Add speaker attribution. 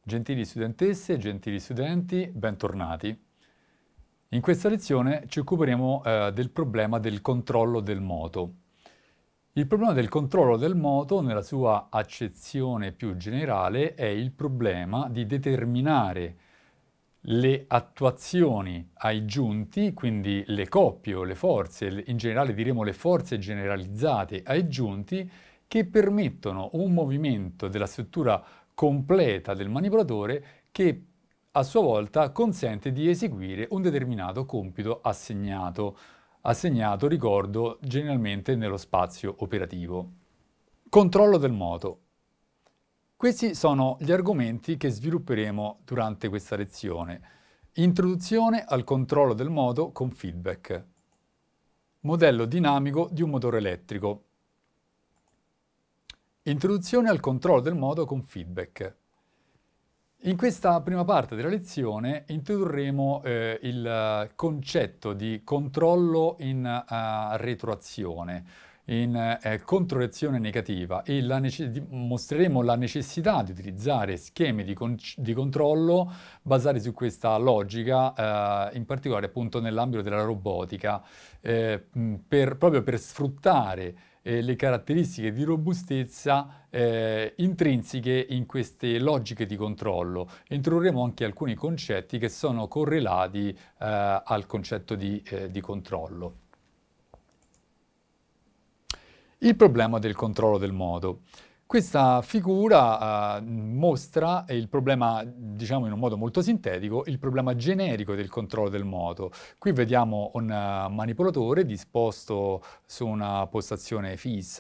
Speaker 1: Gentili studentesse, gentili studenti, bentornati. In questa lezione ci occuperemo del problema del controllo del moto. Il problema del controllo del moto, nella sua accezione più generale, è il problema di determinare le attuazioni ai giunti, quindi le coppie o le forze, in generale diremo le forze generalizzate ai giunti, che permettono un movimento della struttura completa del manipolatore che a sua volta consente di eseguire un determinato compito assegnato, ricordo, generalmente nello spazio operativo. Controllo del moto. Questi sono gli argomenti che svilupperemo durante questa lezione. Introduzione al controllo del moto con feedback. Modello dinamico di un motore elettrico. Introduzione al controllo del moto con feedback. In questa prima parte della lezione introdurremo il concetto di controllo in retroazione, in controreazione negativa e mostreremo la necessità di utilizzare schemi di controllo basati su questa logica, in particolare appunto nell'ambito della robotica, proprio per sfruttare le caratteristiche di robustezza intrinseche in queste logiche di controllo. Introdurremo anche alcuni concetti che sono correlati al concetto di controllo. Il problema del controllo del moto. Questa figura mostra il problema, diciamo in un modo molto sintetico, il problema generico del controllo del moto. Qui vediamo un manipolatore disposto su una postazione fissa,